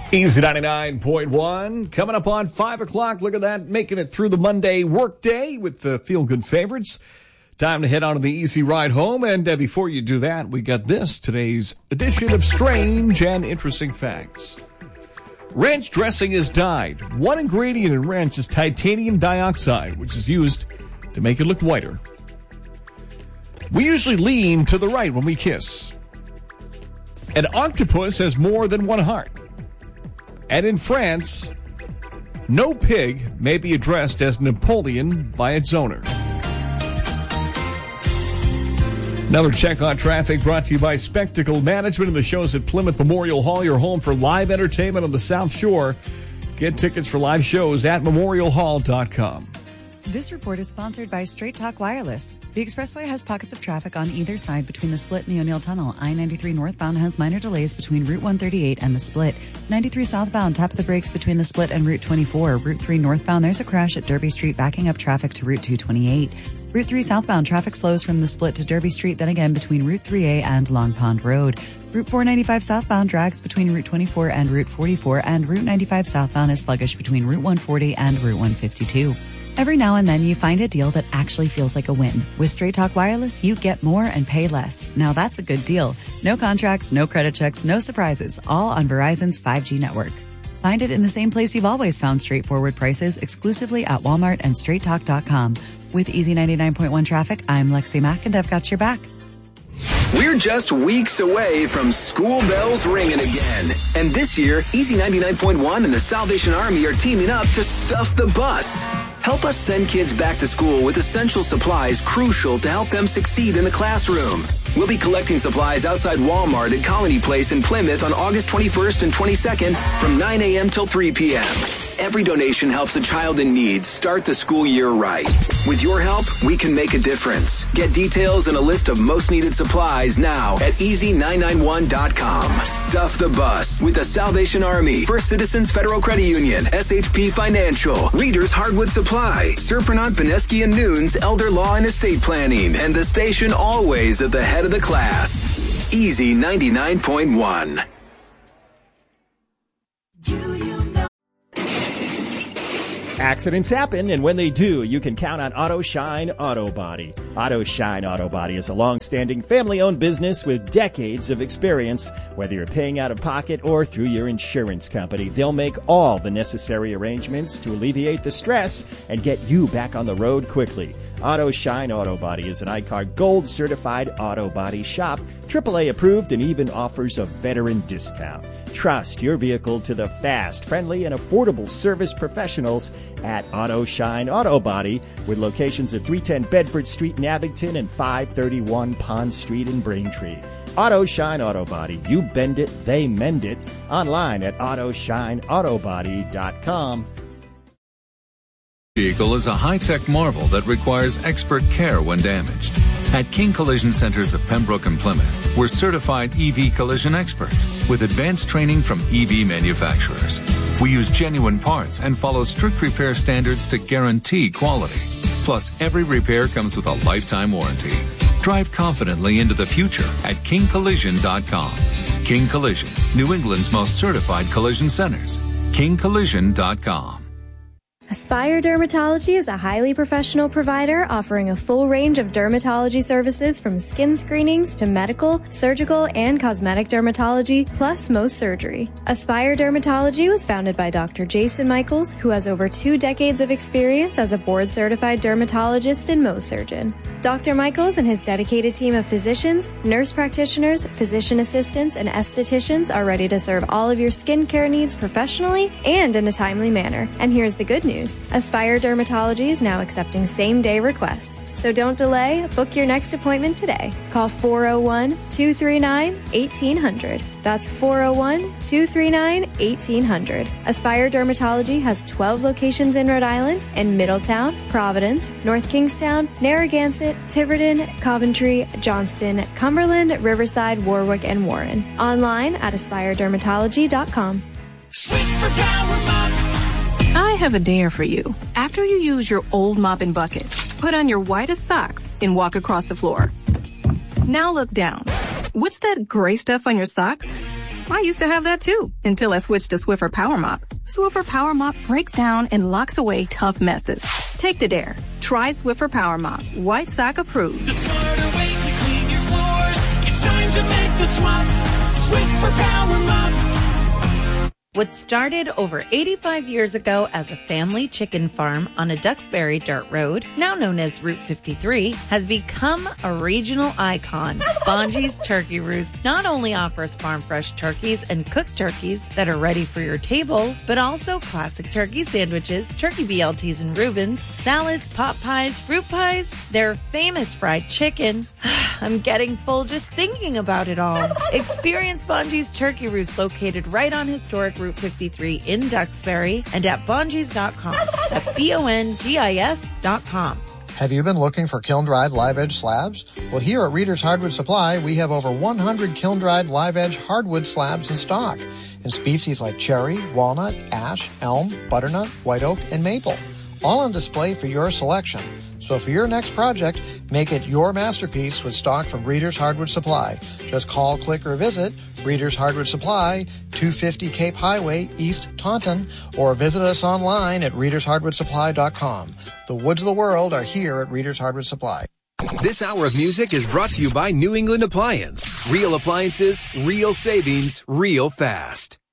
Easy 99.1 coming up on 5 o'clock. Look at that, making it through the Monday workday with the feel-good favorites. Time to head on to the easy ride home. And before you do that, we got this, today's edition of Strange and Interesting Facts. Ranch dressing is dyed. One ingredient in ranch is titanium dioxide, which is used to make it look whiter. We usually lean to the right when we kiss. An octopus has more than one heart. And in France, no pig may be addressed as Napoleon by its owner. Another check on traffic brought to you by Spectacle Management and the shows at Plymouth Memorial Hall, your home for live entertainment on the South Shore. Get tickets for live shows at memorialhall.com. This report is sponsored by Straight Talk Wireless. The expressway has pockets of traffic on either side between the Split and the O'Neill Tunnel. I-93 northbound has minor delays between Route 138 and the Split. 93 southbound, tap the brakes between the Split and Route 24. Route 3 northbound, there's a crash at Derby Street, backing up traffic to Route 228. Route 3 southbound, traffic slows from the Split to Derby Street, then again between Route 3A and Long Pond Road. Route 495 southbound drags between Route 24 and Route 44, and Route 95 southbound is sluggish between Route 140 and Route 152. Every now and then you find a deal that actually feels like a win. With Straight Talk Wireless, you get more and pay less. Now that's a good deal. No contracts, no credit checks, no surprises, all on Verizon's 5G network. Find it in the same place you've always found straightforward prices, exclusively at Walmart and StraightTalk.com. With Easy 99.1 traffic, I'm Lexi Mack, and I've got your back. We're just weeks away from school bells ringing again. And this year, Easy 99.1 and the Salvation Army are teaming up to stuff the bus. Help us send kids back to school with essential supplies crucial to help them succeed in the classroom. We'll be collecting supplies outside Walmart at Colony Place in Plymouth on August 21st and 22nd from 9 a.m. till 3 p.m. Every donation helps a child in need start the school year right. With your help, we can make a difference. Get details and a list of most needed supplies now at easy991.com. Stuff the bus with the Salvation Army, First Citizens Federal Credit Union, SHP Financial, Reader's Hardwood Supply, Serprenant, Benesky and Noons, Elder Law and Estate Planning, and the station always at the head of the class. Easy 99.1. Accidents happen, and when they do, you can count on Auto Shine Auto Body. Auto Shine Auto Body is a long-standing family-owned business with decades of experience. Whether you're paying out of pocket or through your insurance company, they'll make all the necessary arrangements to alleviate the stress and get you back on the road quickly. Auto Shine Auto Body is an ICAR Gold certified auto body shop, AAA approved, and even offers a veteran discount. Trust your vehicle to the fast, friendly, and affordable service professionals at Auto Shine Auto Body, with locations at 310 Bedford Street in Abington and 531 Pond Street in Braintree. Auto Shine Auto Body. You bend it, they mend it. Online at AutoshineAutoBody.com. Vehicle is a high-tech marvel that requires expert care when damaged. At King Collision Centers of Pembroke and Plymouth, we're certified EV collision experts with advanced training from EV manufacturers. We use genuine parts and follow strict repair standards to guarantee quality. Plus, every repair comes with a lifetime warranty. Drive confidently into the future at KingCollision.com. King Collision, New England's most certified collision centers. KingCollision.com. Aspire Dermatology is a highly professional provider offering a full range of dermatology services from skin screenings to medical, surgical, and cosmetic dermatology, plus Mohs surgery. Aspire Dermatology was founded by Dr. Jason Michaels, who has over 2 decades of experience as a board-certified dermatologist and Mohs surgeon. Dr. Michaels and his dedicated team of physicians, nurse practitioners, physician assistants, and estheticians are ready to serve all of your skincare needs professionally and in a timely manner. And here's the good news. Aspire Dermatology is now accepting same-day requests. So don't delay. Book your next appointment today. Call 401-239-1800. That's 401-239-1800. Aspire Dermatology has 12 locations in Rhode Island in Middletown, Providence, North Kingstown, Narragansett, Tiverton, Coventry, Johnston, Cumberland, Riverside, Warwick, and Warren. Online at aspiredermatology.com. Sweet for Power Mop. I have a dare for you. After you use your old mopping bucket, put on your whitest socks and walk across the floor. Now look down. What's that gray stuff on your socks? I used to have that too, until I switched to Swiffer Power Mop. Swiffer Power Mop breaks down and locks away tough messes. Take the dare. Try Swiffer Power Mop. White Sock approved. The smarter way to clean your floors. It's time to make the swap. Swiffer Power Mop. What started over 85 years ago as a family chicken farm on a Duxbury dirt road, now known as Route 53, has become a regional icon. Bonji's Turkey Roost not only offers farm-fresh turkeys and cooked turkeys that are ready for your table, but also classic turkey sandwiches, turkey BLTs and Reubens, salads, pot pies, fruit pies, their famous fried chicken. I'm getting full just thinking about it all. Experience Bonji's Turkey Roost located right on historic Route 53 in Duxbury and at Bonjis.com. That's BONGIS.com. Have you been looking for kiln-dried live-edge slabs? Well, here at Reader's Hardwood Supply, we have over 100 kiln-dried live-edge hardwood slabs in stock in species like cherry, walnut, ash, elm, butternut, white oak, and maple, all on display for your selection. So for your next project, make it your masterpiece with stock from Reader's Hardwood Supply. Just call, click, or visit Reader's Hardwood Supply, 250 Cape Highway, East Taunton, or visit us online at readershardwoodsupply.com. The woods of the world are here at Reader's Hardwood Supply. This hour of music is brought to you by New England Appliance. Real appliances, real savings, real fast.